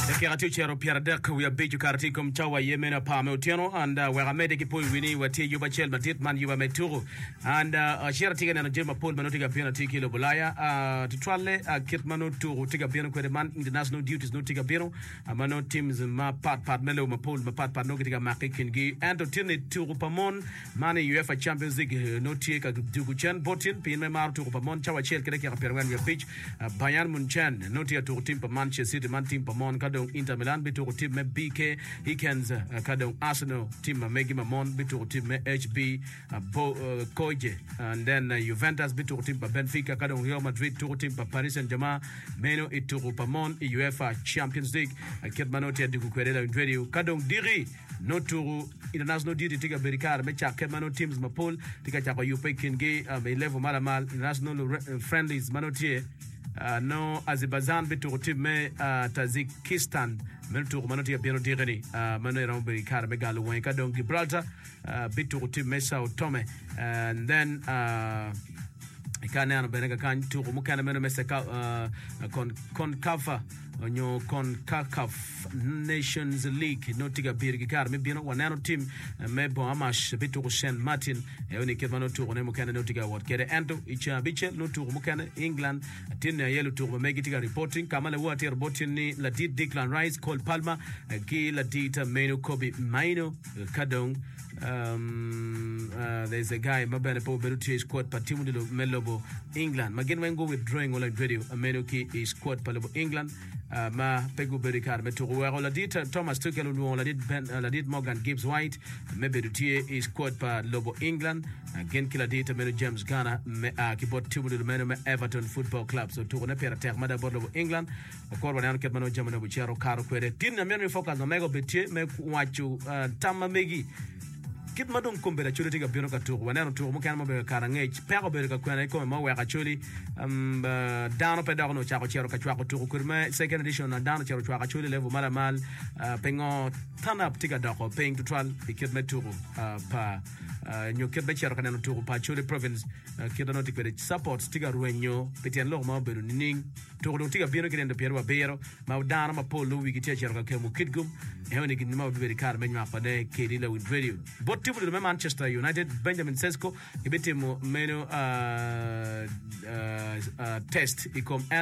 Keratu chero Pierre Dek we biju karati kum chawa yemena pa meutiano and we amede ki poi wini wati yuba chel batit man yuba meturu and share tiga na jema pol manotiga piano tiki lo bulaya titwale kit manu turu tiga piano kwede man international duties no tiga piano mano teams ma pat melo ma pol ma pat no tiga makikingi and tini turu pamon mani UEFA Champions League no tiga dugu chen botin pin me mar turu pamon chawa chel kede kya perwan we pitch Bayern Munchen no tiga turu team pa Manchester City man team pamon kadong Inter Milan bituru team me BK Hikens kadong Arsenal team Megi Mamon bituru team me HB Koje and then Juventus bituru team Benfica kadong Real Madrid turu team Paris Saint-Germain meno ituru pamon UEFA Champions League ketmano te digu kwerela ndwedio kadong diri no turu international diri tiga berikar mecha ketmano teams mapol tiga chako yupe kinge me level malamal international friendlies manotie no Azerbaijan bituru team me Tajikistan mentu manotia piano direni mano rombe kar megalo wen kadong Gibraltar bituru team me Sao Tome and then ikana benega kan turu mukana meno meseka CONCACAF onyo CONCACAF Nations League no tiga birgi kar me bino wanano team me bo amash bituru Saint Martin oni kevano turu ne mukana no tiga what kere ento icha biche no turu mukana England tin yelo turu megi tiga reporting kamale water reporting ni la dit Declan Rice Cole Palmer ki la dita meno Kobe Maino kadong there's a guy mabane po beruti squad patimu dilo melobo England magin wengo withdrawing all video ameno ki is squad palobo England ma pegu berikar meturu la dit Thomas Tuchel la dit Morgan Gibbs White me beruti is squad pa lobo England again kila dit meno James Garner me kibot timu dilo meno me Everton Football Club so tu ne pera ter mada lobo England okor wana ket mano jamano bucharo karo kwere tin na meno focus na mego betie me wachu tama megi kit madon kombera chuli tiga bino ka turu wanano turu mukana mabe karange pero be ka kwana iko ma weka chuli dano pedaro no chako chero ka chwako turu kurme second edition na dano chero chwako chuli level mala mal pengo turn up tiga dako paying to twal kit me turu pa nyo kit be chero kana no turu pa chuli province kit no tikwe support tiga ruenyo petian lo ma beru ning turu tiga bino kidendo pero bero ma dano ma polo wi kitia chero ka kemu kitgum hewni kidni ma be kar menyo apade kedila with radio but timu de Manchester United Benjamin Sesko ibitimu meno test ikom